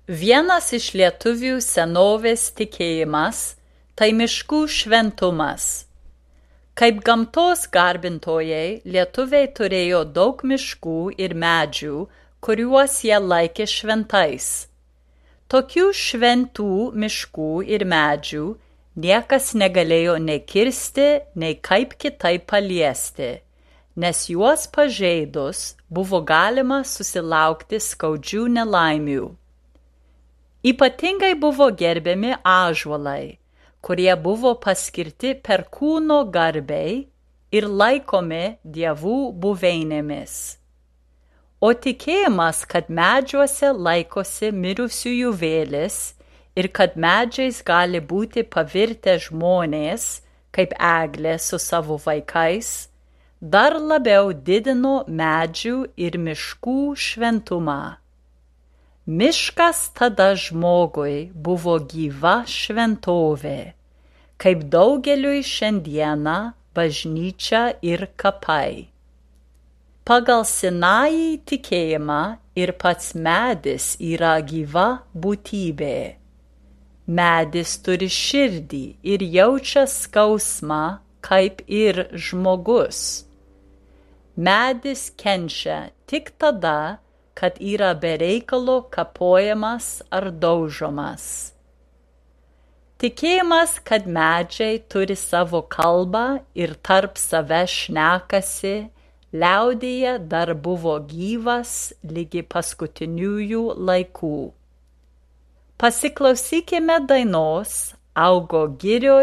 Vienas iš lietuvių senovės tikėjimas – tai miškų šventumas. Kaip gamtos garbintojai, lietuviai turėjo daug miškų ir medžių, kuriuos jie laikė šventais. Tokių šventų miškų ir medžių niekas negalėjo nei kirsti, nei kaip kitaip paliesti, nes juos pažeidus buvo galima susilaukti skaudžių nelaimių. Ypatingai buvo gerbiami ąžuolai, kurie buvo paskirti perkūno garbei ir laikomi dievų buveinėmis. O tikėjimas, kad medžiuose laikosi mirusiųjų vėlės ir kad medžiais gali būti pavirtę žmonės, kaip eglė su savo vaikais, dar labiau didino medžių ir miškų šventumą. Miškas tada žmogui buvo gyva šventovė, kaip daugeliui šiandieną bažnyčia ir kapai. Pagal senąjį tikėjimą ir pats medis yra gyva būtybė. Medis turi širdį ir jaučia skausmą, kaip ir žmogus. Medis kenčia tik tada, kad yra be reikalo kapojamas ar daužomas. Tikėjimas, kad medžiai turi savo kalbą ir tarp save šnekasi, liaudyje dar buvo gyvas ligi paskutiniųjų laikų. Pasiklausykime dainos Augo girioje